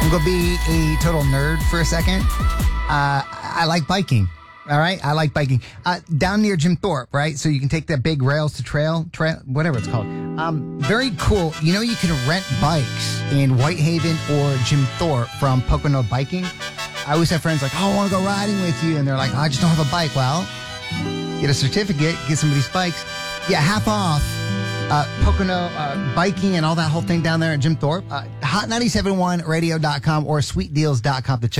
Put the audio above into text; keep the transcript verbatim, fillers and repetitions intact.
I'm going to be a total nerd for a second. Uh, I like biking. All right. I like biking. Uh, down near Jim Thorpe, right? So you can take that big rails to trail, trail, whatever it's called. Um, very cool. You know, you can rent bikes in Whitehaven or Jim Thorpe from Pocono Biking. I always have friends like, oh, I want to go riding with you. And they're like, oh, I just don't have a bike. Well, get a certificate, get some of these bikes. Yeah, half off. Uh, Pocono uh, biking and all that whole thing down there at Jim Thorpe. Uh, hot nine seven one radio dot com or sweet deals dot com to check.